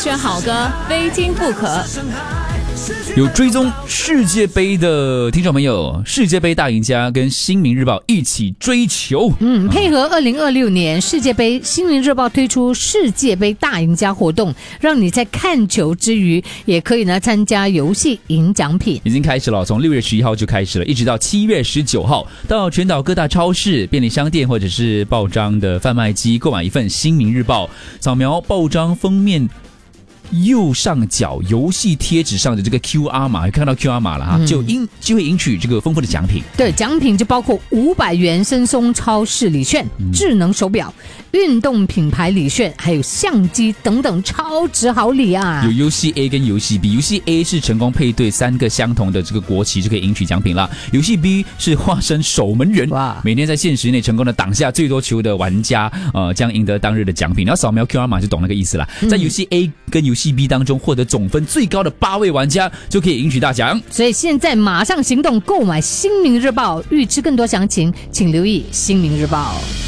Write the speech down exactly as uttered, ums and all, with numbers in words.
选好歌，非听不可。 有追踪世界杯的听众朋友，世界杯大赢家跟新民日报一起追求。 嗯，配合二零二六年世界杯，新民日报推出世界杯大赢家活动，让你在看球之余，也可以呢参加游戏赢奖品。 已经开始了，从六月十一号就开始了，一直到七月十九号，到全岛各大超市、便利商店或者是报章的贩卖机购买一份新民日报，扫描报章封面右上角游戏贴纸上的这个 Q R 码，看到 Q R 码了哈，嗯、就赢就会赢取这个丰富的奖品。 对，奖品就包括五百元深松超市礼券、嗯、智能手表、运动品牌礼券，还有相机等等，超值好礼啊！ 有游戏 A 跟游戏 B， 游戏 A 是成功配对三个相同的这个国旗就可以赢取奖品了，游戏 B 是化身守门员，哇，每天在限时内成功的挡下最多球的玩家，呃，将赢得当日的奖品。然后扫描 Q R 码就懂那个意思了。嗯、在游戏 A 跟游戏 B 当中获得总分最高的八位玩家就可以赢取大奖。 所以现在马上行动购买新民日报，预知更多详情请留意新民日报。